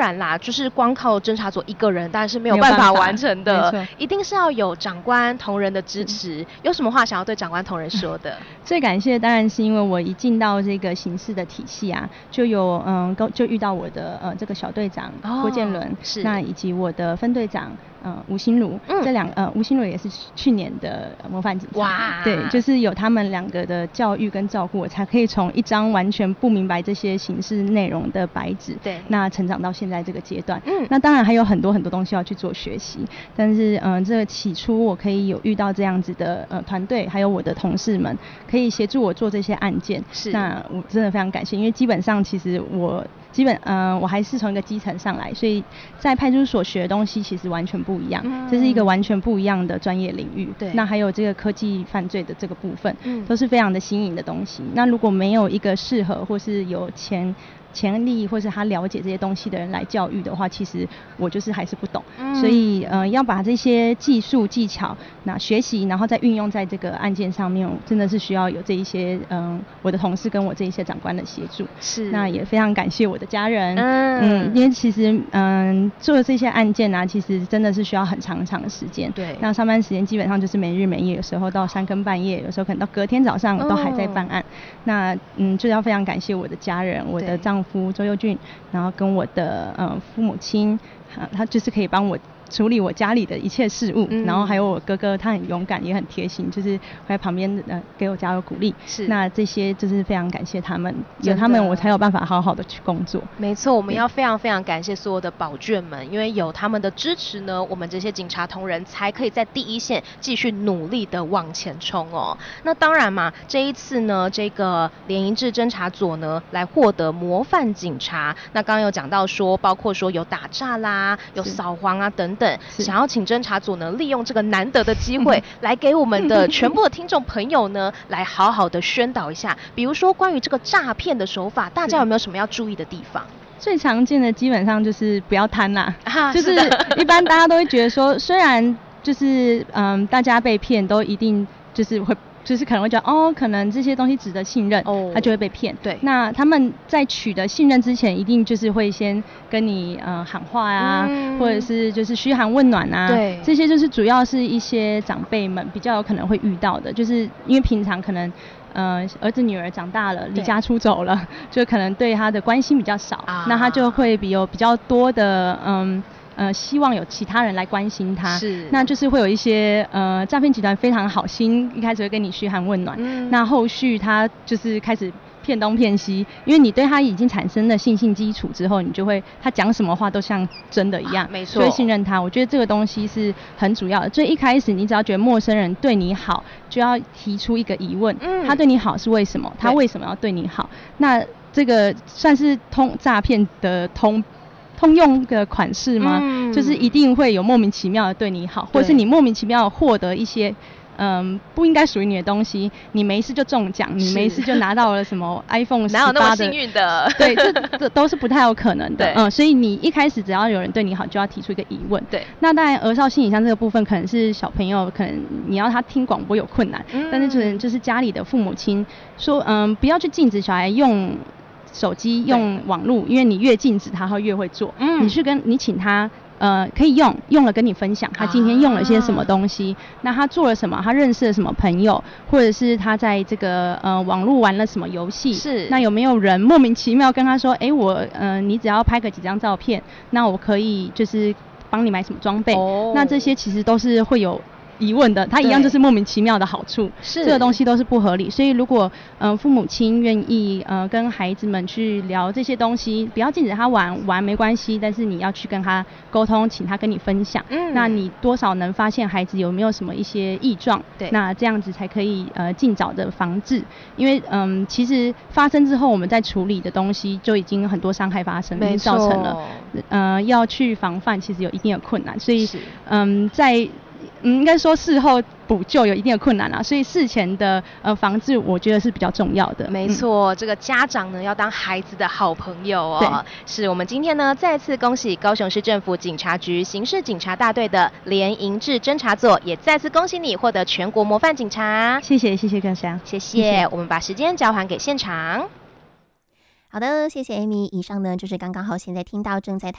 然啦，就是光靠侦查组一个人当然是没有办法完成的，一定是要有长官同仁的支持。有什么话想要对长官同仁说的？ 最感谢当然是因为我一进到这个刑事的体系啊，就遇到我的这个小队长郭建伦，那以及我的分队长吴心如，吴心如也是去年的模范警察。哇，对，就是有他们两个的教育跟照顾，我才可以从一张完全不明白这些刑事内容的白纸，对，那成长到现在这个阶段。那当然还有很多很多东西要去做学习，但是这个起初我可以有遇到这样子的团队，还有我的同事们可以协助我做这些案件，那我真的非常感谢，因为基本上其实我还是从一个基层上来，所以在派出所学的东西其实完全不一样，这是一个完全不一样的专业领域。对，那还有这个科技犯罪的这个部分，都是非常的新颖的东西。那如果没有一个适合或是有潜力或是他了解这些东西的人来教育的话，其实我就是还是不懂。所以要把这些技术技巧那学习，然后再运用在这个案件上面，真的是需要有这一些我的同事跟我这一些长官的协助。是，那也非常感谢我的家人。因为其实做这些案件啊，其实真的是需要很长的时间。对，那上班时间基本上就是没日没夜，有时候到3更半夜，有时候可能到隔天早上都还在办案。那就要非常感谢我的家人，我的丈夫周佑俊，然后跟我的父母亲，他就是可以帮我处理我家里的一切事务，然后还有我哥哥，他很勇敢也很贴心，就是会在旁边给我加油鼓励。是，那这些就是非常感谢他们，有他们我才有办法好好的去工作。 没错，我们要非常非常感谢所有的保眷们，因为有他们的支持呢，我们这些警察同仁才可以在第一线继续努力的往前冲哦。那当然嘛，这一次呢，这个联营制侦查组呢来获得模范警察，那刚刚有讲到说，包括说有打诈啦，有扫黄啊等等，想要请侦查组呢利用这个难得的机会来给我们的全部的听众朋友呢来好好的宣导一下，比如说关于这个诈骗的手法，大家有没有什么要注意的地方？ 最常见的基本上就是不要贪啦，就是一般大家都会觉得说，虽然就是大家被骗都一定就是可能会觉得可能这些东西值得信任，他就会被骗。对，那他们在取得信任之前，一定就是会先跟你喊话啊，或者是就是嘘寒问暖啊。对，这些就是主要是一些长辈们比较有可能会遇到的，就是因为平常可能儿子女儿长大了，离家出走了，就可能对他的关心比较少，那他就会有比较多的希望有其他人来关心他，是，那就是会有一些诈骗集团非常好心，一开始会跟你嘘寒问暖，那后续他就是开始骗东骗西，因为你对他已经产生了信基础之后，你就会他讲什么话都像真的一样，没错，就会信任他。我觉得这个东西是很主要的。所以一开始你只要觉得陌生人对你好，就要提出一个疑问，他对你好是为什么？他为什么要对你好？那这个算是诈骗的通用的款式吗？就是一定会有莫名其妙的对你好，或是你莫名其妙的获得一些不应该属于你的东西，你没事就中奖，你没事就拿到了什么 iPhone 18的，哪有那么幸运的？对，这都是不太有可能的。所以你一开始只要有人对你好，就要提出一个疑问。对，那当然儿少性影像这个部分，可能是小朋友，可能你要他听广播有困难，但是可能就是家里的父母亲说，不要去禁止小孩用手机用网络，因为你越禁止他会越会做。你请他可以用了跟你分享他今天用了些什么东西，那他做了什么，他认识了什么朋友，或者是他在这个网络玩了什么游戏，是，那有没有人莫名其妙跟他说你只要拍个几张照片，那我可以就是帮你买什么装备，那这些其实都是会有疑问的，它一样就是莫名其妙的好处，是这个东西都是不合理。所以如果父母亲愿意跟孩子们去聊这些东西，不要禁止他玩没关系，但是你要去跟他沟通，请他跟你分享，那你多少能发现孩子有没有什么一些异状，对，那这样子才可以尽早的防治。因为其实发生之后我们在处理的东西就已经很多伤害发生，已经造成了要去防范其实有一定的困难，所以在应该说事后补救有一定的困难啦，所以事前的防治我觉得是比较重要的。没错，这个家长呢要当孩子的好朋友哦。是我们今天呢再次恭喜高雄市政府警察局刑事警察大队的联营制侦查组，也再次恭喜你获得全国模范警察。谢谢各乡，谢谢。我们把时间交还给现场。 好的，谢谢 Amy。以上呢就是刚刚好现在听到正在